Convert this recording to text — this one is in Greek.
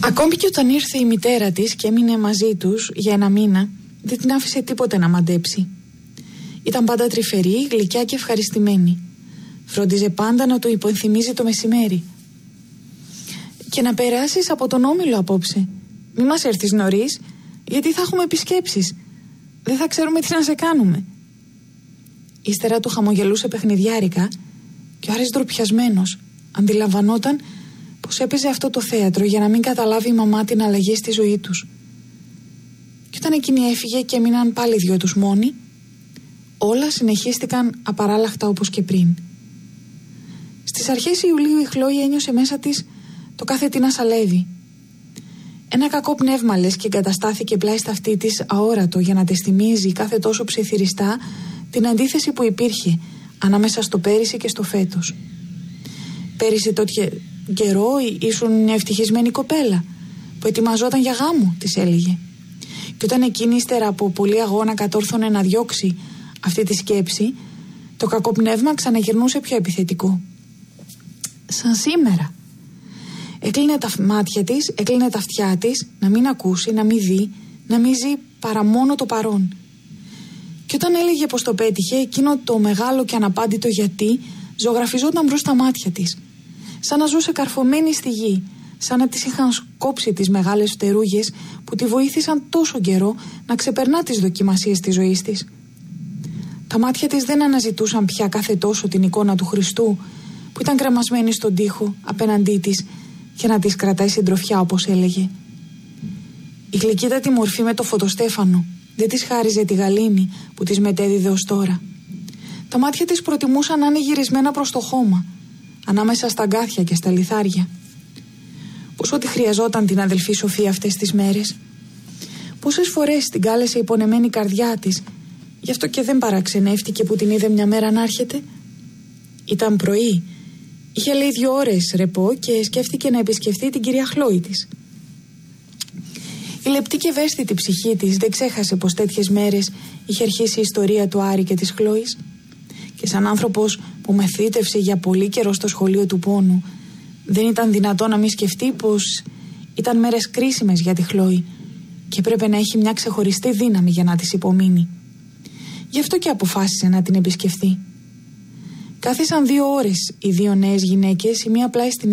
Ακόμη και όταν ήρθε η μητέρα της και έμεινε μαζί τους για 1 μήνα, δεν την άφησε τίποτε να μαντέψει. Ήταν πάντα τρυφερή, γλυκιά και ευχαριστημένη. Φρόντιζε πάντα να του υπενθυμίζει το μεσημέρι. Και να περάσεις από τον Όμιλο απόψε. Μη μας έρθεις νωρίς, γιατί θα έχουμε επισκέψεις. Δεν θα ξέρουμε τι να σε κάνουμε. Ύστερα του χαμογελούσε παιχνιδιάρικα και ο Άρης ντροπιασμένος αντιλαμβανόταν πως έπαιζε αυτό το θέατρο για να μην καταλάβει η μαμά την αλλαγή στη ζωή τους. Και όταν εκείνη έφυγε και έμειναν πάλι οι δυο τους μόνοι, όλα συνεχίστηκαν απαράλλαχτα όπως και πριν. Στις αρχές Ιουλίου η Χλόη ένιωσε μέσα της το κάθε τι να σαλεύει. Ένα κακό πνεύμα λες και εγκαταστάθηκε πλάι στα αυτή της αόρατο για να της θυμίζει κάθε τόσο ψιθυριστά την αντίθεση που υπήρχε ανάμεσα στο πέρυσι και στο φέτος. Πέρυσι τότε καιρό ήσουν μια ευτυχισμένη κοπέλα που ετοιμαζόταν για γάμο, της έλεγε. Και όταν εκείνη ύστερα από πολλή αγώνα κατόρθωνε να διώξει αυτή τη σκέψη, το κακό πνεύμα ξαναγυρνούσε πιο επιθετικό. Σαν σήμερα. Έκλεινε τα μάτια της, έκλεινε τα αυτιά της, να μην ακούσει, να μην δει, να μην ζει παρά μόνο το παρόν. Και όταν έλεγε πως το πέτυχε, εκείνο το μεγάλο και αναπάντητο γιατί ζωγραφιζόταν μπρος στα μάτια της. Σαν να ζούσε καρφωμένη στη γη, σαν να της είχαν σκόψει τις μεγάλες φτερούγες που τη βοήθησαν τόσο καιρό να ξεπερνά τις δοκιμασίες της ζωής της. Τα μάτια της δεν αναζητούσαν πια κάθε τόσο την εικόνα του Χριστού που ήταν κρεμασμένη στον τοίχο απέναντί της και να της κρατάει συντροφιά, όπως έλεγε. Η γλυκύτατη μορφή με το φωτοστέφανο δεν της χάριζε τη γαλήνη που της μετέδιδε ως τώρα. Τα μάτια της προτιμούσαν να είναι γυρισμένα προς το χώμα, ανάμεσα στα αγκάθια και στα λιθάρια. Πως ό,τι χρειαζόταν την αδελφή Σοφία αυτές τις μέρες. Πόσες φορές την κάλεσε η πονεμένη καρδιά της, γι' αυτό και δεν παραξενεύτηκε που την είδε μια μέρα να έρχεται. Ήταν πρωί. Είχε λέει 2 ώρες ρεπό και σκέφτηκε να επισκεφθεί την κυρία Χλόη της. Η λεπτή και ευαίσθητη ψυχή της δεν ξέχασε πως τέτοιες μέρες είχε αρχίσει η ιστορία του Άρη και της Χλόης. Και σαν άνθρωπος που μεθύτευσε για πολύ καιρό στο σχολείο του πόνου, δεν ήταν δυνατό να μην σκεφτεί πως ήταν μέρες κρίσιμες για τη Χλόη και πρέπει να έχει μια ξεχωριστή δύναμη για να της υπομείνει. Γι' αυτό και αποφάσισε να την επισκεφθεί. Κάθισαν 2 ώρες οι 2 νέες γυναίκες, η μία πλάι στην